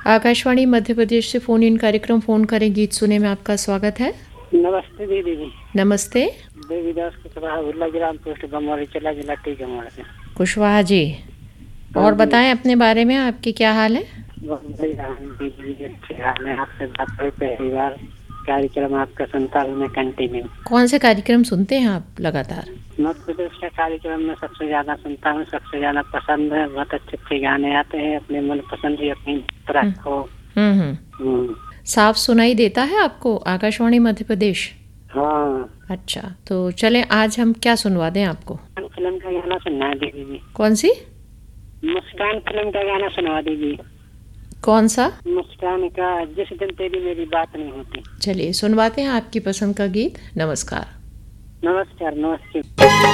आकाशवाणी मध्य प्रदेश से फ़ोन इन कार्यक्रम फ़ोन करें गीत सुने में आपका स्वागत है। नमस्ते दीदी जी। नमस्ते। देवीदास कुशवाहा उर्ला ग्राम पोस्ट बमौली जिला टीकमगढ़ से। कुशवाहा जी, हाँ और जी, बताएं अपने बारे में, आपके क्या हाल है? बहुत बढ़िया है दीदी जी, अच्छे हाल है। आपसे बात हुई पहली बार, कार्यक्रम आपका सुनता हूँ मैं कंटिन्यू। कौन से कार्यक्रम सुनते हैं आप लगातार? मध्य प्रदेश का कार्यक्रम में सबसे ज्यादा सुनता हूँ, सबसे ज्यादा पसंद है। बहुत अच्छे अच्छे गाने आते हैं, अपने मन पसंद ही अपनी तरह को। साफ सुनाई देता है आपको आकाशवाणी मध्य प्रदेश? हाँ, अच्छा, तो चलें आज हम क्या सुनवा दें आपको? फिल्म का गाना सुनना है दीदी जी। कौन सी? मुस्कान फिल्म का गाना सुनवा दीजिए। कौन सा? मुस्कान का जिस दिन तेरी मेरी बात नहीं होती। चलिए सुनवाते हैं आपकी पसंद का गीत। नमस्कार। नमस्कार, नमस्ते।